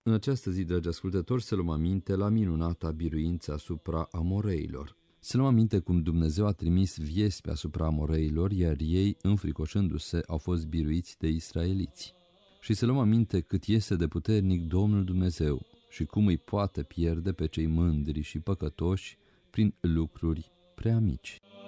În această zi, dragi ascultători, să luăm aminte la minunata biruință asupra amoreilor. Să luăm aminte cum Dumnezeu a trimis viespi asupra amoreilor, iar ei, înfricoșându-se, au fost biruiți de israeliți. Și să luăm aminte cât este de puternic Domnul Dumnezeu și cum îi poate pierde pe cei mândri și păcătoși prin lucruri prea mici.